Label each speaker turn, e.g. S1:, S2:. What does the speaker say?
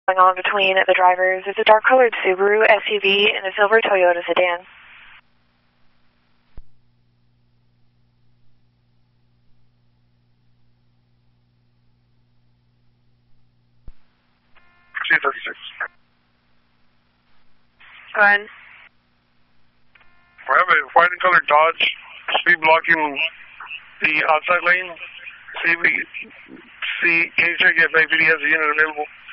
S1: going on between the drivers. It's a dark-colored Subaru SUV and a silver Toyota sedan.
S2: C36.
S1: Go ahead.
S2: I have a white and colored Dodge speed blocking the outside lane. See, can you check if APD has a unit available?